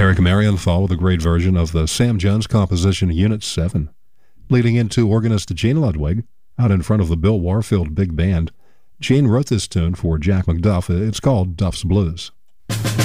Eric Marienthal with a great version of the Sam Jones composition Unit 7, leading into organist Gene Ludwig out in front of the Bill Warfield Big Band. Gene wrote this tune for Jack McDuff. It's called Duff's Blues.